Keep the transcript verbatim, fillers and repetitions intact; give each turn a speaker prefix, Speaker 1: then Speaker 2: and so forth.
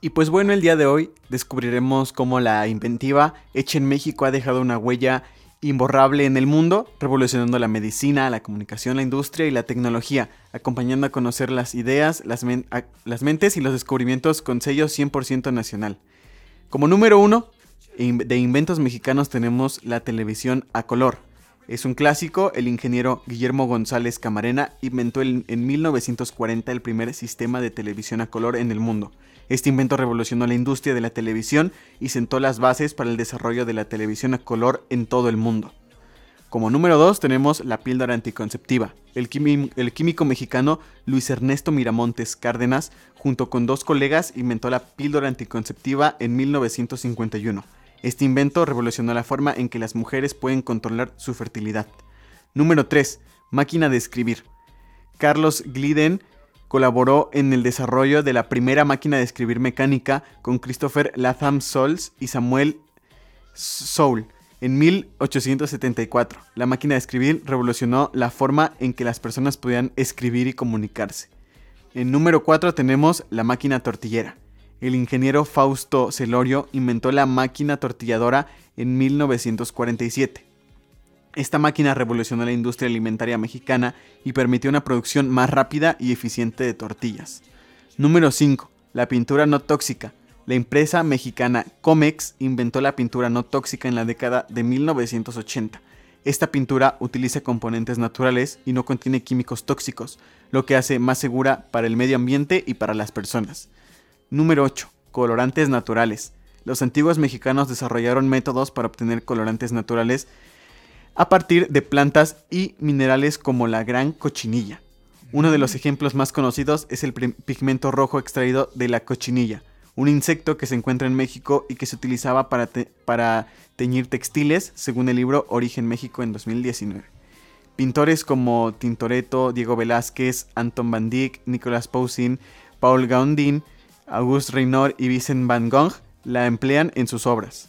Speaker 1: Y pues bueno, el día de hoy descubriremos cómo la inventiva hecha en México ha dejado una huella imborrable en el mundo, revolucionando la medicina, la comunicación, la industria y la tecnología, acompañando a conocer las ideas, las, men- a- las mentes y los descubrimientos con sello cien por ciento nacional. Como número uno in- de inventos mexicanos tenemos la televisión a color. Es un clásico. El ingeniero Guillermo González Camarena inventó el- en mil novecientos cuarenta el primer sistema de televisión a color en el mundo. Este invento revolucionó la industria de la televisión y sentó las bases para el desarrollo de la televisión a color en todo el mundo. Como número dos tenemos la píldora anticonceptiva. El, quimi- el químico mexicano Luis Ernesto Miramontes Cárdenas, junto con dos colegas, inventó la píldora anticonceptiva en mil novecientos cincuenta y uno. Este invento revolucionó la forma en que las mujeres pueden controlar su fertilidad. Número tres. Máquina de escribir. Carlos Glidden colaboró en el desarrollo de la primera máquina de escribir mecánica con Christopher Latham Solz y Samuel Soule en mil ochocientos setenta y cuatro. La máquina de escribir revolucionó la forma en que las personas podían escribir y comunicarse. En número cuatro tenemos la máquina tortillera. El ingeniero Fausto Celorio inventó la máquina tortilladora en mil novecientos cuarenta y siete. Esta máquina revolucionó la industria alimentaria mexicana y permitió una producción más rápida y eficiente de tortillas. Número cinco. La pintura no tóxica. La empresa mexicana Comex inventó la pintura no tóxica en la década de mil novecientos ochenta. Esta pintura utiliza componentes naturales y no contiene químicos tóxicos, lo que hace más segura para el medio ambiente y para las personas. Número ocho. Colorantes naturales. Los antiguos mexicanos desarrollaron métodos para obtener colorantes naturales a partir de plantas y minerales como la gran cochinilla. Uno de los ejemplos más conocidos es el pigmento rojo extraído de la cochinilla, un insecto que se encuentra en México y que se utilizaba para, te- para teñir textiles, según el libro Origen México en dos mil diecinueve. Pintores como Tintoretto, Diego Velázquez, Anton van Dyck, Nicolas Poussin, Paul Gauguin, Auguste Renoir y Vincent van Gogh la emplean en sus obras.